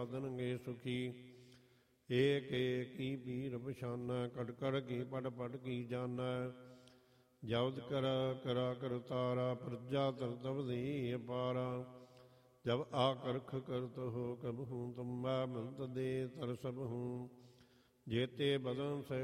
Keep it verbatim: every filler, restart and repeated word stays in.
ਸਾਧਨਗੇ ਸੁਖੀ। ਏਕ ਏਕੀ ਪੀਰ ਪਛਾਨੈ, ਕਟ ਕੜ ਕੀ ਪਟ ਪਟ ਕੀ ਜਾਨੈ। ਜਬਦ ਕਰਾ ਕਰਾ ਕਰ ਤਾਰਾ, ਪ੍ਰਜਾ ਤਰ ਤਬਦੀ ਅਪਾਰਾ। ਜਬ ਆਕਰਖ ਕਰਤ ਹੋ ਕਬਹੂ, ਤੁਮੈ ਮਿਲਤ ਦੇ ਤਰ ਸਬਹੂ। ਜੇਤੇ ਬਦਨ ਸੇ